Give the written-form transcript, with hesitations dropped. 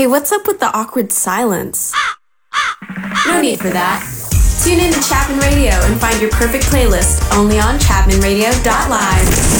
Hey, what's up with the awkward silence? No need for that. Tune in to Chapman Radio and find your perfect playlist only on chapmanradio.live.